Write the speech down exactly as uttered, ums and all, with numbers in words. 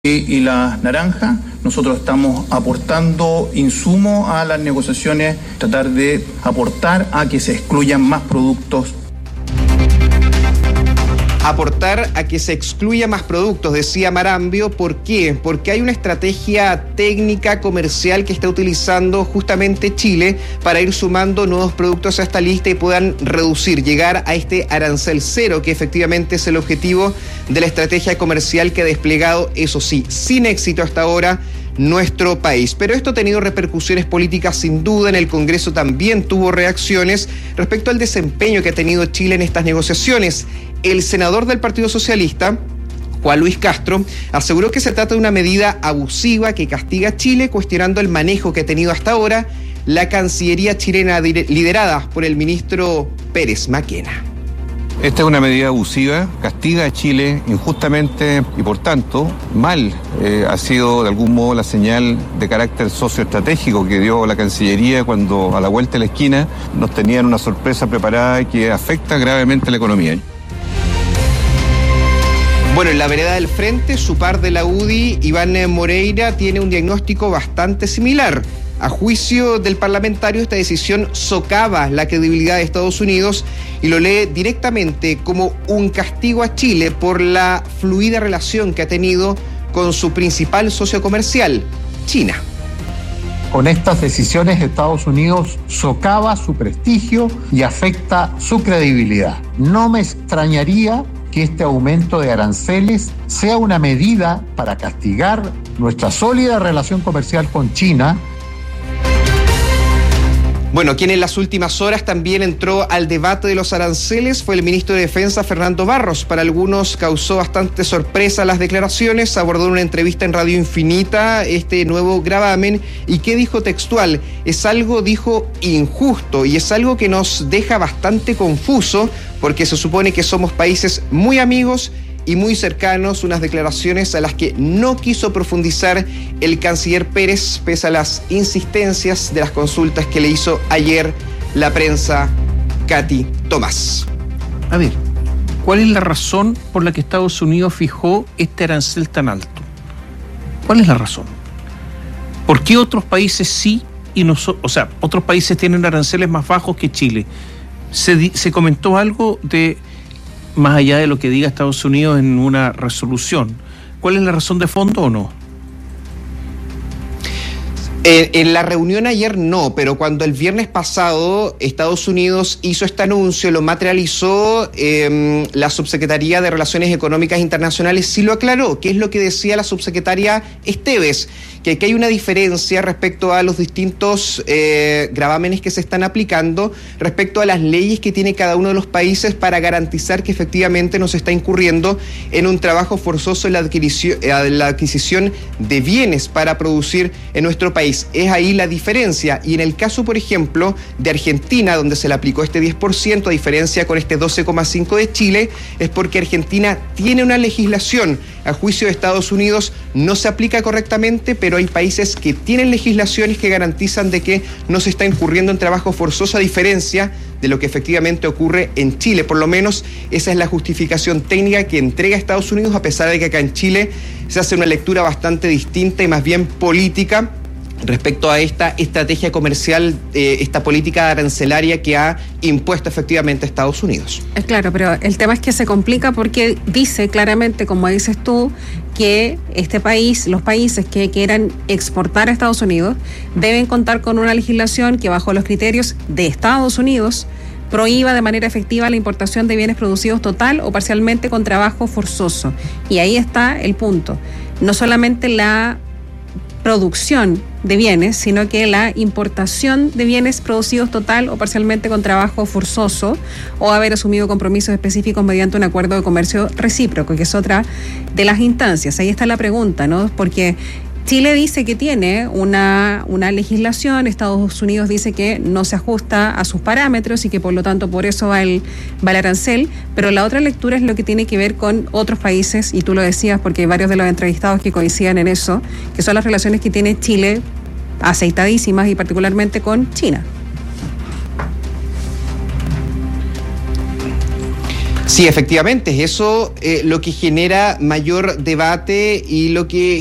y la naranja. Nosotros estamos aportando insumos a las negociaciones, tratar de aportar a que se excluyan más productos. Aportar a que se excluya más productos, decía Marambio. ¿Por qué? Porque hay una estrategia técnica comercial que está utilizando justamente Chile para ir sumando nuevos productos a esta lista y puedan reducir, llegar a este arancel cero, que efectivamente es el objetivo de la estrategia comercial que ha desplegado, eso sí, sin éxito hasta ahora, nuestro país. Pero esto ha tenido repercusiones políticas sin duda. En el Congreso también tuvo reacciones respecto al desempeño que ha tenido Chile en estas negociaciones. El senador del Partido Socialista, Juan Luis Castro, aseguró que se trata de una medida abusiva que castiga a Chile, cuestionando el manejo que ha tenido hasta ahora la Cancillería chilena liderada por el ministro Pérez Maquena. Esta es una medida abusiva, castiga a Chile injustamente y por tanto mal. Eh, ha sido de algún modo la señal de carácter socioestratégico que dio la Cancillería cuando a la vuelta de la esquina nos tenían una sorpresa preparada que afecta gravemente a la economía. Bueno, en la vereda del frente, su par de la U D I, Iván Moreira, tiene un diagnóstico bastante similar. A juicio del parlamentario, esta decisión socava la credibilidad de Estados Unidos y lo lee directamente como un castigo a Chile por la fluida relación que ha tenido con su principal socio comercial, China. Con estas decisiones, Estados Unidos socava su prestigio y afecta su credibilidad. No me extrañaría que este aumento de aranceles sea una medida para castigar nuestra sólida relación comercial con China. Bueno, quien en las últimas horas también entró al debate de los aranceles fue el ministro de Defensa, Fernando Barros. Para algunos causó bastante sorpresa las declaraciones. Abordó en una entrevista en Radio Infinita este nuevo gravamen. ¿Y qué dijo textual? Es algo, dijo, injusto, y es algo que nos deja bastante confuso porque se supone que somos países muy amigos y muy cercanos, unas declaraciones a las que no quiso profundizar el canciller Pérez, pese a las insistencias de las consultas que le hizo ayer la prensa Katy Tomás. A ver, ¿cuál es la razón por la que Estados Unidos fijó este arancel tan alto? ¿Cuál es la razón? ¿Por qué otros países sí y nosotros, o sea, otros países tienen aranceles más bajos que Chile? Se, se comentó algo de más allá de lo que diga Estados Unidos en una resolución. ¿Cuál es la razón de fondo o no? En, en la reunión ayer no, pero cuando el viernes pasado Estados Unidos hizo este anuncio, lo materializó, eh, la Subsecretaría de Relaciones Económicas Internacionales sí lo aclaró. ¿Qué es lo que decía la subsecretaria Esteves? Que aquí hay una diferencia respecto a los distintos eh, gravámenes que se están aplicando, respecto a las leyes que tiene cada uno de los países para garantizar que efectivamente no se está incurriendo en un trabajo forzoso en la adquisición, en la adquisición de bienes para producir en nuestro país. Es ahí la diferencia. Y en el caso, por ejemplo, de Argentina, donde se le aplicó este diez por ciento, a diferencia con este doce coma cinco por ciento de Chile, es porque Argentina tiene una legislación. A juicio de Estados Unidos no se aplica correctamente, pero hay países que tienen legislaciones que garantizan de que no se está incurriendo en trabajo forzoso, a diferencia de lo que efectivamente ocurre en Chile. Por lo menos esa es la justificación técnica que entrega Estados Unidos, a pesar de que acá en Chile se hace una lectura bastante distinta y más bien política respecto a esta estrategia comercial, eh, esta política arancelaria que ha impuesto efectivamente Estados Unidos. Claro, pero el tema es que se complica porque dice claramente, como dices tú, que este país, los países que quieran exportar a Estados Unidos deben contar con una legislación que, bajo los criterios de Estados Unidos, prohíba de manera efectiva la importación de bienes producidos total o parcialmente con trabajo forzoso. Y ahí está el punto. No solamente la producción de bienes, sino que la importación de bienes producidos total o parcialmente con trabajo forzoso, o haber asumido compromisos específicos mediante un acuerdo de comercio recíproco, que es otra de las instancias. Ahí está la pregunta, ¿no? Porque Chile dice que tiene una, una legislación, Estados Unidos dice que no se ajusta a sus parámetros y que por lo tanto por eso va el, va el arancel, pero la otra lectura es lo que tiene que ver con otros países, y tú lo decías porque hay varios de los entrevistados que coinciden en eso, que son las relaciones que tiene Chile aceitadísimas y particularmente con China. Sí, efectivamente, es eso eh, lo que genera mayor debate y lo que